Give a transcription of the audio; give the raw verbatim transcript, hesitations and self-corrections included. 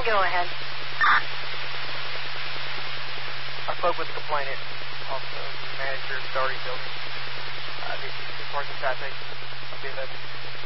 Go ahead. I spoke with the complainant, also the manager of the Doherty building. Uh, these two parts of traffic. I'll be available.